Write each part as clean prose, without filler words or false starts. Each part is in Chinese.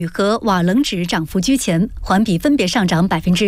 和瓦楞纸涨幅居前，环比分别上涨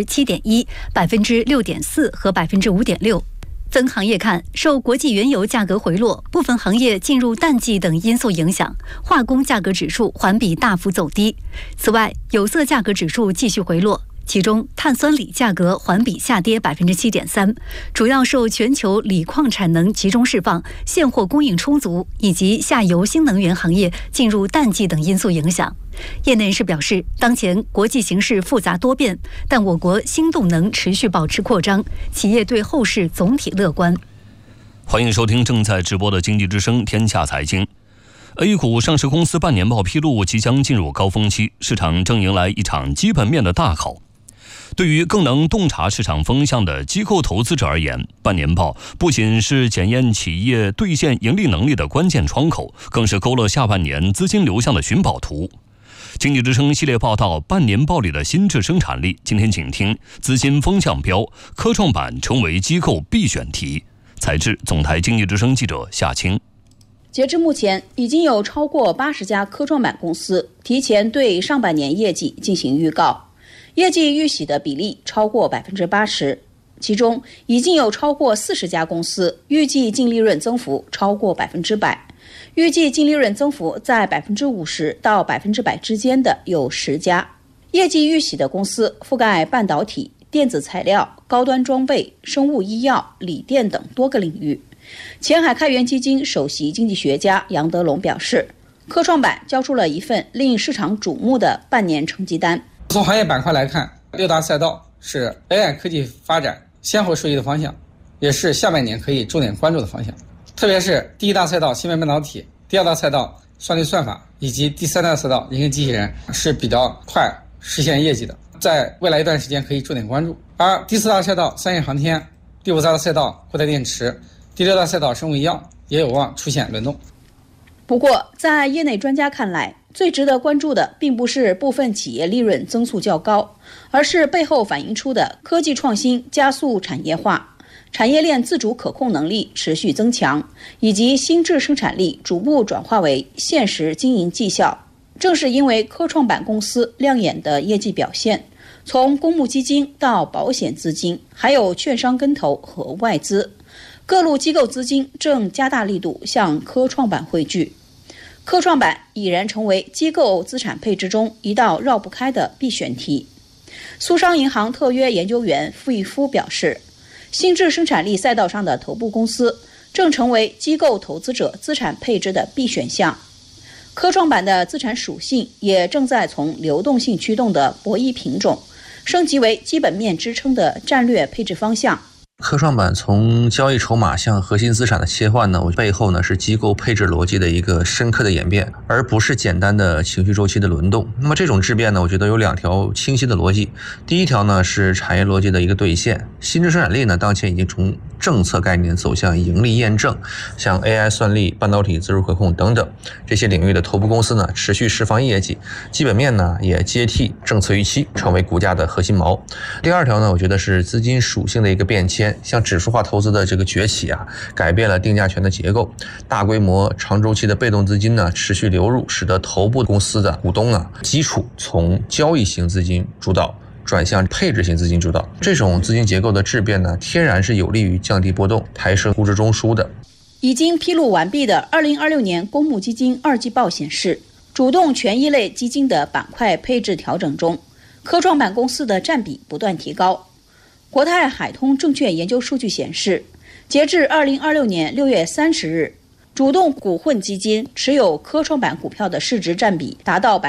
7.1%、6.4%和5.6%。分行业看，受国际原油价格回落、部分行业进入淡季等因素影响，化工价格指数环比大幅走低。此外，有色价格指数继续回落。其中，碳酸锂价格环比下跌7.3%，主要受全球锂矿产能集中释放、现货供应充足以及下游新能源行业进入淡季等因素影响。业内人士表示，当前国际形势复杂多变，但我国新动能持续保持扩张，企业对后市总体乐观。 欢迎收听正在直播的经济之声天下财经。A 股上市公司半年报披露即将进入高峰期，市场正迎来一场基本面的大考。对于更能洞察市场风向的机构投资者而言，半年报不仅是检验企业兑现盈利能力的关键窗口，更是勾勒下半年资金流向的寻宝图。经济之声系列报道半年报里的新质生产力，今天请听资金风向标，科创板成为机构必选题。采制总台经济之声记者夏青。 截至目前，已经有超过80家科创板公司提前对上半年业绩进行预告，业绩预喜的比例超过80%，其中已经有超过40家公司预计净利润增幅超过100%，预计净利润增幅在50%到100%之间的有10家。业绩预喜的公司覆盖半导体、电子材料、高端装备、生物医药、锂电等多个领域。前海开源基金首席经济学家杨德龙表示，科创板交出了一份令市场瞩目的半年成绩单。 从行业板块来看，6大赛道是 AI 科技发展先后受益的方向，也是下半年可以重点关注的方向。特别是第一大赛道芯片半导体，第二大赛道算力算法，以及第3大赛道人形机器人是比较快实现业绩的，在未来一段时间可以重点关注。而第4大赛道商业航天，第5大赛道固态电池，第6大赛道生物医药也有望出现轮动。 不过，在业内专家看来，最值得关注的并不是部分企业利润增速较高，而是背后反映出的科技创新加速产业化、产业链自主可控能力持续增强，以及新质生产力逐步转化为现实经营绩效。正是因为科创板公司亮眼的业绩表现，从公募基金到保险资金，还有券商跟投和外资，各路机构资金正加大力度向科创板汇聚，科创板已然成为机构资产配置中一道绕不开的必选题。苏商银行特约研究员傅一夫表示，新质生产力赛道上的头部公司正成为机构投资者资产配置的必选项。科创板的资产属性也正在从流动性驱动的博弈品种，升级为基本面支撑的战略配置方向。 科创板从交易筹码向核心资产的切换呢，背后呢是机构配置逻辑的一个深刻的演变，而不是简单的情绪周期的轮动。那么这种质变呢，我觉得有2条清晰的逻辑。第一条呢是产业逻辑的一个兑现，新质生产力呢当前已经从政策概念走向盈利验证，像 AI 算力、半导体自主可控等等这些领域的头部公司呢持续释放业绩，基本面呢也接替政策预期，成为股价的核心锚。第2条呢，我觉得是资金属性的一个变迁，像指数化投资的这个崛起啊，改变了定价权的结构，大规模长周期的被动资金呢持续流入，使得头部公司的股东啊基础从交易型资金主导转向配置型资金主导。这种资金结构的质变呢，天然是有利于降低波动、抬升估值中枢的。 已经披露完毕的2026年公募基金2季报显示，主动权益类基金的板块配置调整中，科创板公司的占比不断提高。国泰海通证券研究数据显示，截至2026年6月30日，主动股混基金持有科创板股票的市值占比达到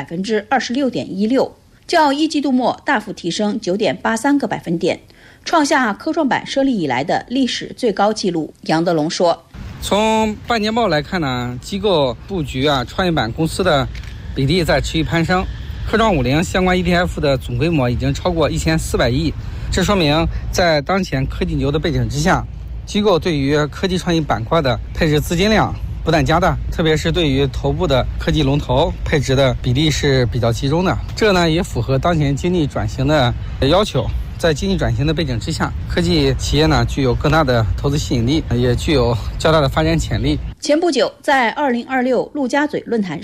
26.16%， 较一季度末大幅提升 9.83个百分点，创下科创板设立以来的历史最高纪录。杨德龙说， 从半年报来看呢，机构布局创业板公司的比例在持续攀升，科创50相关 ETF 的总规模已经超过1400亿。这说明在当前科技牛的背景之下，机构对于科技创意板块的配置资金量不断加大，特别是对于头部的科技龙头配置的比例是比较集中的。这呢也符合当前经济转型的要求。在经济转型的背景之下，科技企业呢具有更大的投资吸引力，也具有较大的发展潜力。 前不久，在2026陆家嘴论坛上，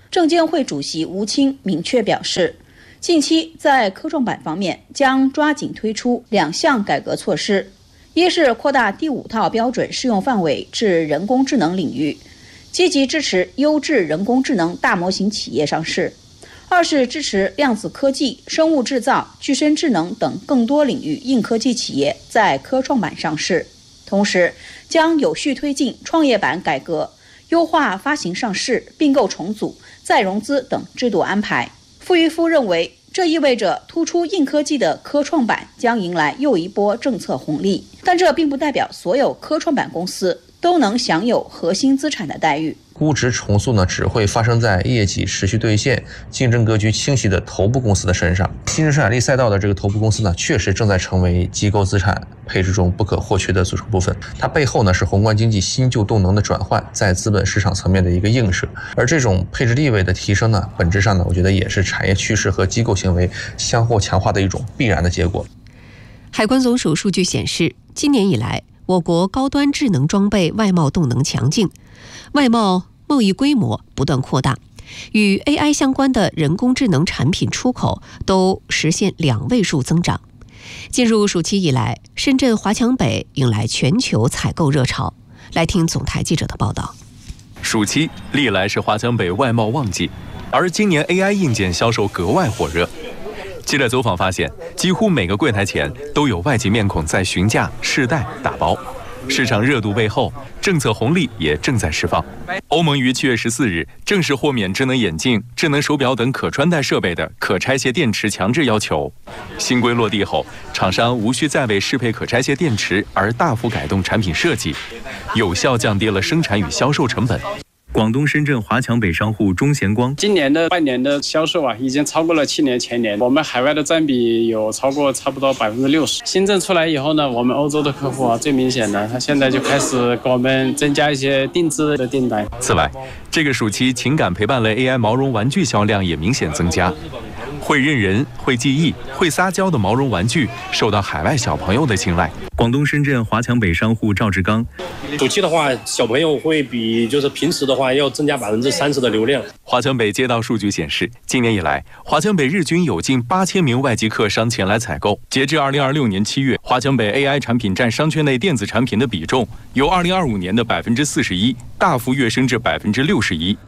证监会主席吴清明确表示，近期在科创板方面将抓紧推出2项改革措施，一是扩大第5套标准适用范围至人工智能领域，积极支持优质人工智能大模型企业上市；二是支持量子科技、生物制造、具身智能等更多领域硬科技企业在科创板上市。同时，将有序推进创业板改革，优化发行上市、并购重组、再融资等制度安排。傅玉夫认为，这意味着突出硬科技的科创板将迎来又一波政策红利，但这并不代表所有科创板公司都能享有核心资产的待遇。 估值重塑呢，只会发生在业绩持续兑现、竞争格局清晰的头部公司的身上。新生产力赛道的这个头部公司呢，确实正在成为机构资产配置中不可或缺的组成部分。它背后呢，是宏观经济新旧动能的转换，在资本市场层面的一个映射。而这种配置地位的提升呢，本质上呢，我觉得也是产业趋势和机构行为相互强化的一种必然的结果。 海关总署数据显示，今年以来，我国高端智能装备外贸动能强劲，外贸贸易规模不断扩大，与 AI 相关的人工智能产品出口都实现2位数增长。进入暑期以来，深圳华强北迎来全球采购热潮。来听总台记者的报道。 暑期历来是华强北外贸旺季，而今年 AI 硬件销售格外火热。记者走访发现，几乎每个柜台前都有外籍面孔在询价、试戴、打包。市场热度背后，政策红利也正在释放。欧盟于7月14日正式豁免智能眼镜、智能手表等可穿戴设备的可拆卸电池强制要求。新规落地后，厂商无需再为适配可拆卸电池而大幅改动产品设计，有效降低了生产与销售成本。广东深圳华强北商户钟贤光， 今年的半年的销售已经超过了去年前年，我们海外的占比有超过差不多60%。新政出来以后呢，我们欧洲的客户最明显的，他现在就开始给我们增加一些定制的订单。 此外，这个暑期情感陪伴类 AI 毛绒玩具销量也明显增加。会认人、会记忆、会撒娇的毛绒玩具受到海外小朋友的青睐。广东深圳华强北商户赵志刚， 暑期的话，小朋友会比就是平时的话要增加30%的流量。 华强北街道数据显示，今年以来，华强北日均有近8000名外籍客商前来采购。截至2026年7月，华强北 AI 产品占商圈内电子产品的比重由2025年的41%大幅跃升至61%。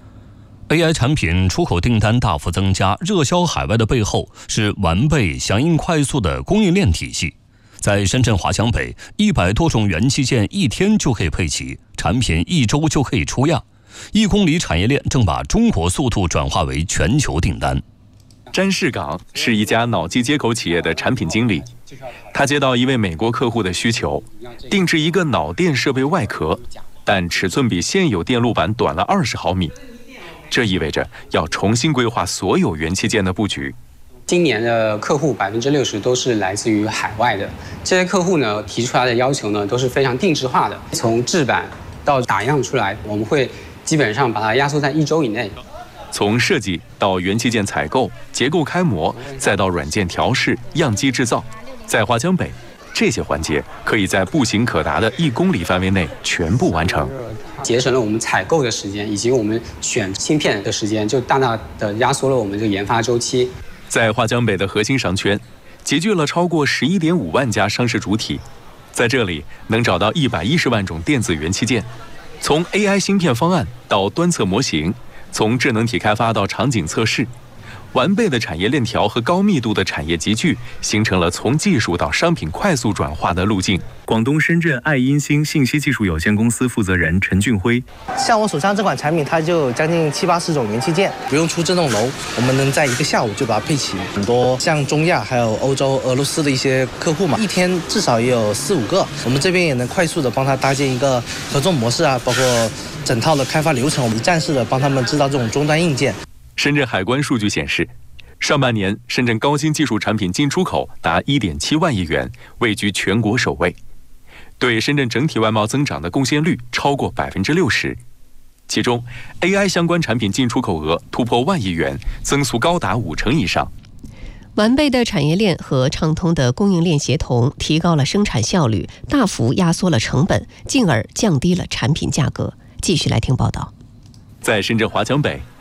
AI 产品出口订单大幅增加，热销海外的背后是完备、响应快速的供应链体系。在深圳华强北，100多种元器件1天就可以配齐，产品1周就可以出样。1公里产业链正把中国速度转化为全球订单。 詹世港是一家脑机接口企业的产品经理，他接到一位美国客户的需求，定制一个脑电设备外壳，但尺寸比现有电路板短了20毫米。这意味着要重新规划所有元器件的布局。 今年的客户60%都是来自于海外的，这些客户呢提出来的要求呢都是非常定制化的，从制版到打样出来，我们会基本上把它压缩在1周以内。 从设计到元器件采购、结构开模，再到软件调试、样机制造，在华强北，这些环节可以在步行可达的1公里范围内全部完成， 节省了我们采购的时间以及我们选芯片的时间，就大大的压缩了我们这个研发周期。 在华强北的核心商圈，集聚了超过11.5万家上市主体，在这里能找到110万种电子元器件，从 AI 芯片方案到端测模型，从智能体开发到场景测试。完备的产业链条和高密度的产业集聚，形成了从技术到商品快速转化的路径。广东深圳爱音星信息技术有限公司负责人陈俊辉， 像我手上这款产品，它就有将近70-80种元器件，不用出这栋楼，我们能在1个下午就把它配齐。很多像中亚还有欧洲、俄罗斯的一些客户嘛，1天至少也有4-5个，我们这边也能快速的帮他搭建一个合作模式啊，包括整套的开发流程，我们一站式的帮他们制造这种终端硬件。 深圳海关数据显示，上半年深圳高新技术产品进出口达1.7万亿元，位居全国首位，对深圳整体外贸增长的贡献率超过60%。其中 AI 相关产品进出口额突破1万亿元，增速高达50%以上。 完备的产业链和畅通的供应链协同，提高了生产效率，大幅压缩了成本，进而降低了产品价格。继续来听报道。 在深圳华强北，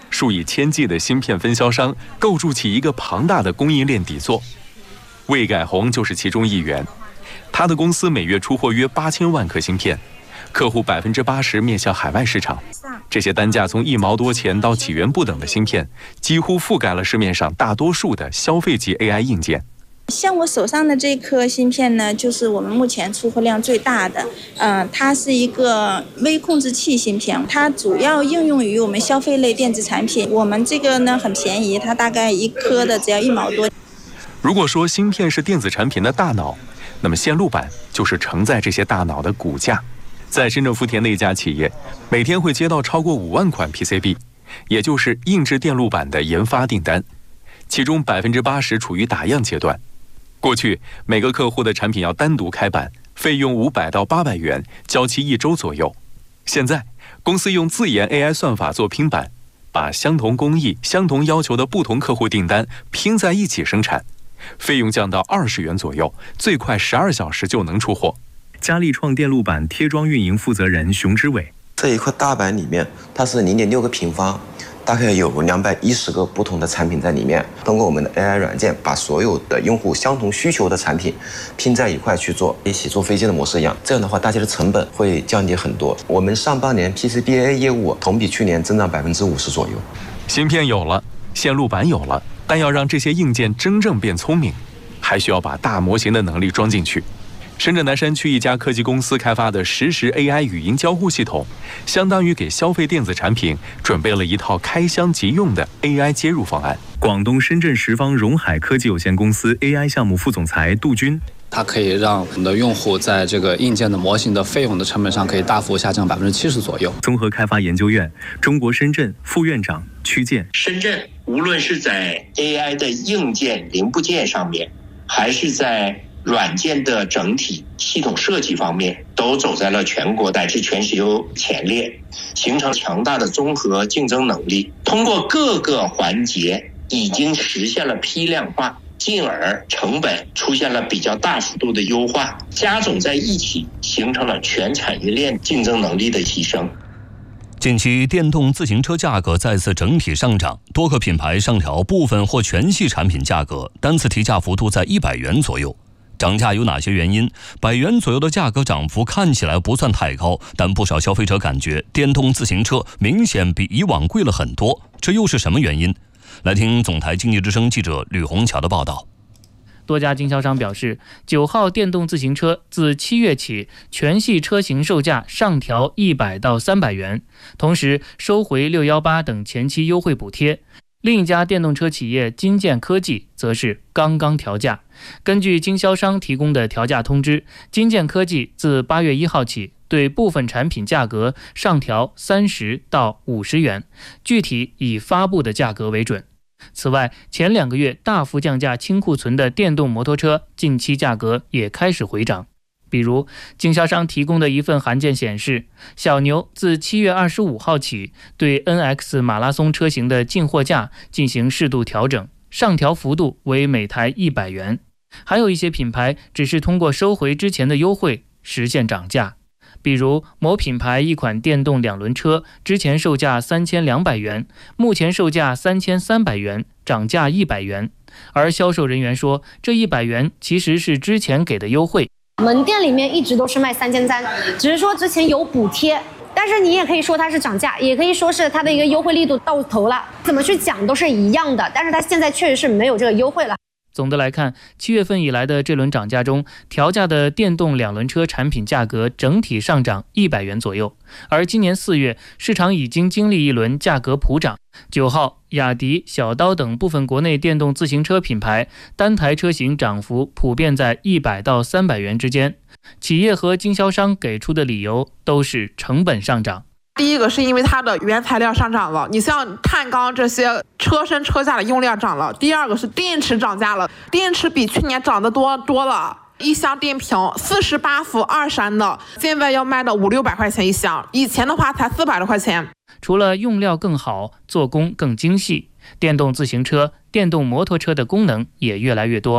数以千计的芯片分销商构筑起一个庞大的供应链底座。魏改红就是其中一员，他的公司每月出货约8000万颗芯片，客户80%面向海外市场。这些单价从1毛多钱到几元不等的芯片，几乎覆盖了市面上大多数的消费级 AI 硬件。 像我手上的这颗芯片呢，就是我们目前出货量最大的。它是一个微控制器芯片，它主要应用于我们消费类电子产品。我们这个呢很便宜，它大概一颗的只要1毛多。 如果说芯片是电子产品的大脑，那么线路板就是承载这些大脑的骨架。在深圳福田的一家企业，每天会接到超过5万款 PCB， 也就是硬质电路板的研发订单，其中80%处于打样阶段。过去每个客户的产品要单独开板，费用500到800元，交期1周左右。现在公司用自研 AI 算法做拼板，把相同工艺、相同要求的不同客户订单拼在一起生产，费用降到20元左右，最快12小时就能出货。 佳立创电路板贴装运营负责人熊之伟， 这一块大板里面，它是0.6个平方，大概有210个不同的产品在里面。通过我们的 AI 软件，把所有的用户相同需求的产品拼在一块去做，一起坐飞机的模式一样。这样的话，大家的成本会降低很多。我们上半年 PCBA 业务同比去年增长50%左右。 芯片有了，线路板有了，但要让这些硬件真正变聪明，还需要把大模型的能力装进去。深圳南山区一家科技公司开发的实时 AI 语音交互系统，相当于给消费电子产品准备了一套开箱即用的 AI 接入方案。 广东深圳十方荣海科技有限公司 AI 项目副总裁杜军， 它可以让我们的用户在这个硬件的模型的费用的成本上可以大幅下降70%左右。 综合开发研究院中国深圳副院长曲健， 深圳无论是在 AI 的硬件零部件上面，还是在软件的整体系统设计方面，都走在了全国乃至全球前列，形成强大的综合竞争能力。通过各个环节已经实现了批量化，进而成本出现了比较大幅度的优化，加总在一起，形成了全产业链竞争能力的提升。 近期电动自行车价格再次整体上涨，多个品牌上调部分或全系产品价格，单次提价幅度在100元左右。涨价有哪些原因？100元左右的价格涨幅看起来不算太高，但不少消费者感觉电动自行车明显比以往贵了很多，这又是什么原因？来听总台经济之声记者吕红桥的报道。 多家经销商表示，9号电动自行车自7月起全系车型售价上调100到300元，同时收回618等前期优惠补贴。另一家电动车企业金建科技则是刚刚调价。根据经销商提供的调价通知，金建科技自8月1号起对部分产品价格上调30到50元，具体以发布的价格为准。此外，前2个月大幅降价清库存的电动摩托车近期价格也开始回涨。比如经销商提供的一份函件显示，小牛自7月25号起对 NX 马拉松车型的进货价进行适度调整，上调幅度为每台100元。还有一些品牌只是通过收回之前的优惠实现涨价，比如某品牌一款电动2轮车之前售价3200元，目前售价3300元，涨价100元。而销售人员说，这100元其实是之前给的优惠。 门店里面一直都是卖3300，只是说之前有补贴，但是你也可以说它是涨价，也可以说是它的一个优惠力度到头了，怎么去讲都是一样的，但是它现在确实是没有这个优惠了。 总的来看，7月份以来的这轮涨价中，调价的电动2轮车产品价格整体上涨100元左右。而今年4月，市场已经经历一轮价格普涨。9号，雅迪、小刀等部分国内电动自行车品牌单台车型涨幅普遍在100到300元之间。企业和经销商给出的理由都是成本上涨。 第一个是因为它的原材料上涨了，你像碳钢这些车身车架的用料涨了。第二个是电池涨价了，电池比去年涨得多了。一箱电瓶48伏2闪的，现在要卖到500-600块钱一箱，以前的话才400多块钱。 除了用料更好，做工更精细，电动自行车、电动摩托车的功能也越来越多。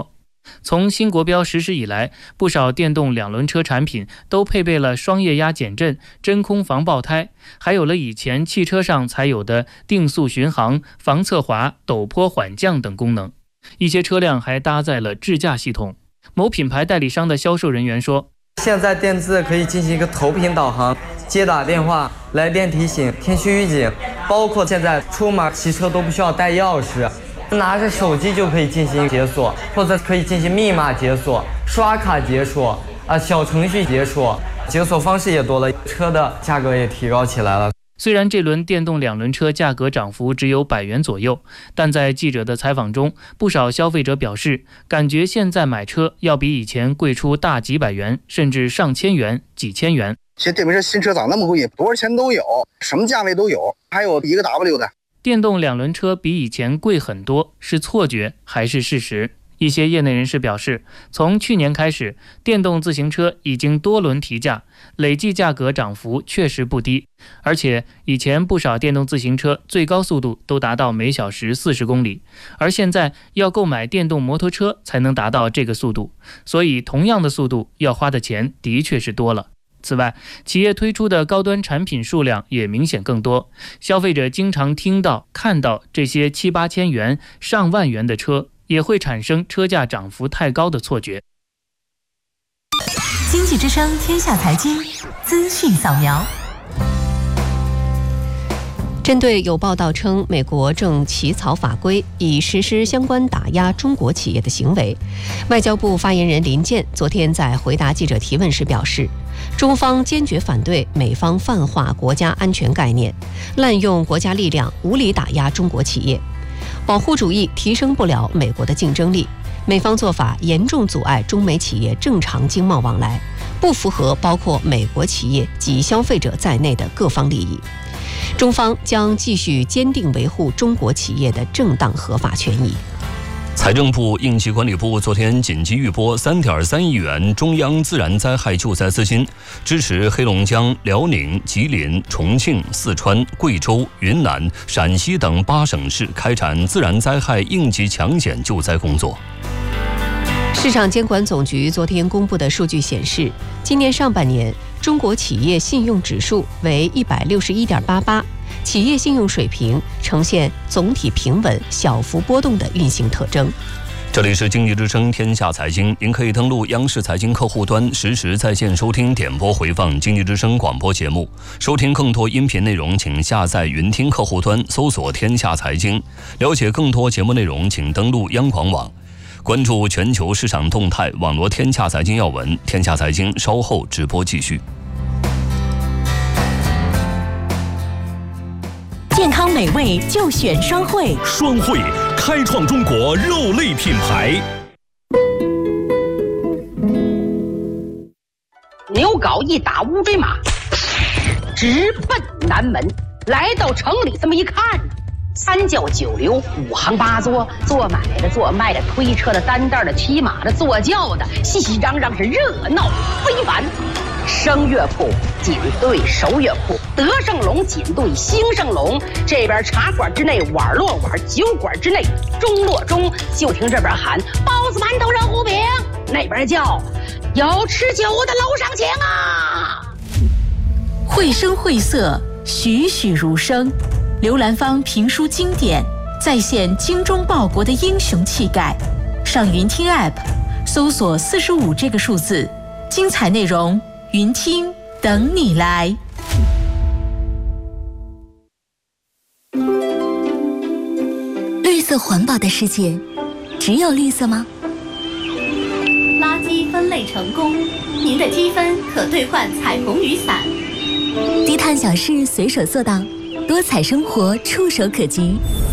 从新国标实施以来，不少电动两轮车产品都配备了双液压减震、真空防爆胎，还有了以前汽车上才有的定速巡航、防侧滑、陡坡缓降等功能。一些车辆还搭载了智驾系统。某品牌代理商的销售人员说， 现在电自可以进行一个投屏导航、接打电话、来电提醒、天气预警，包括现在出门骑车都不需要带钥匙，拿着手机就可以进行解锁，或者可以进行密码解锁、刷卡解锁小程序解锁，解锁方式也多了，车的价格也提高起来了。 虽然这轮电动两轮车价格涨幅只有100元左右，但在记者的采访中，不少消费者表示，感觉现在买车要比以前贵出大几百元，甚至上千元、几千元。 现在电瓶车新车涨那么贵，多少钱都有，什么价位都有，还有一个 W 的。 电动两轮车比以前贵很多，是错觉还是事实？一些业内人士表示，从去年开始，电动自行车已经多轮提价，累计价格涨幅确实不低。而且以前不少电动自行车最高速度都达到每小时40公里，而现在要购买电动摩托车才能达到这个速度，所以同样的速度要花的钱的确是多了。此外，企业推出的高端产品数量也明显更多，消费者经常听到、看到这些7、8千元、上万元的车，也会产生车价涨幅太高的错觉。 经济之声天下财经资讯扫描。 针对有报道称美国正起草法规以实施相关打压中国企业的行为，外交部发言人林健昨天在回答记者提问时表示，中方坚决反对美方泛化国家安全概念，滥用国家力量无理打压中国企业。保护主义提升不了美国的竞争力，美方做法严重阻碍中美企业正常经贸往来，不符合包括美国企业及消费者在内的各方利益。中方将继续坚定维护中国企业的正当合法权益。 财政部应急管理部昨天紧急预拨3.3亿元中央自然灾害救灾资金，支持黑龙江、辽宁、吉林、重庆、四川、贵州、云南、陕西等8省市开展自然灾害应急抢险救灾工作。 市场监管总局昨天公布的数据显示，今年上半年中国企业信用指数为161.88，企业信用水平呈现总体平稳、小幅波动的运行特征。 这里是经济之声天下财经，您可以登录央视财经客户端实时在线收听点播回放经济之声广播节目。收听更多音频内容，请下载云听客户端搜索天下财经。了解更多节目内容，请登录央广网。关注全球市场动态，网罗天下财经要闻。天下财经稍后直播继续。 健康美味就选双汇， 双汇开创中国肉类品牌。 牛皋一打乌骓马，直奔南门。来到城里，这么一看，3教9流5行8作，做买的、做卖的、推车的、担担的、骑马的、坐轿的，熙熙攘攘是热闹非凡。声乐铺紧对手乐铺，德胜龙紧对兴盛龙。这边茶馆之内碗落碗，酒馆之内钟落钟。就听这边喊包子、馒头、肉糊饼，那边叫有吃酒的楼上请啊！ 绘声绘色，栩栩如生。刘兰芳评书经典，再现精忠报国的英雄气概。上云听 App 搜索45这个数字，精彩内容云听等你来。绿色环保的世界，只有绿色吗？ 垃圾分类成功，您的积分可兑换彩虹雨伞。 低碳小事随手做到，多彩生活触手可及。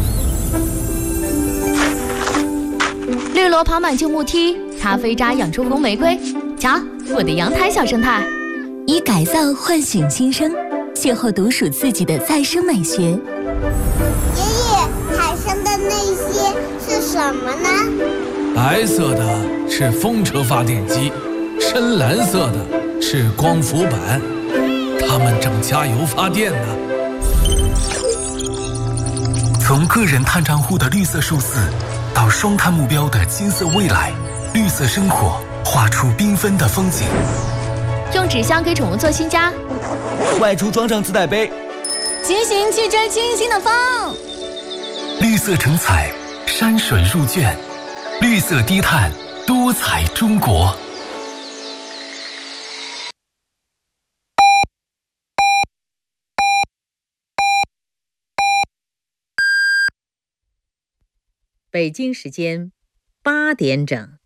绿萝跑满旧木梯，咖啡渣养出红玫瑰。瞧，我的阳台小生态。 以改造唤醒新生，邂逅独属自己的再生美学。 爷爷，海上的那些是什么呢？ 白色的是风车发电机，深蓝色的是光伏板，它们正加油发电呢。从个人碳账户的绿色数字，到双碳目标的金色未来， 绿色生活，画出缤纷的风景。 用纸箱给宠物做新家， 外出装上自带杯， 骑行去追清新的风。 绿色成彩，山水入卷，绿色低碳，多彩中国。 北京时间8点整。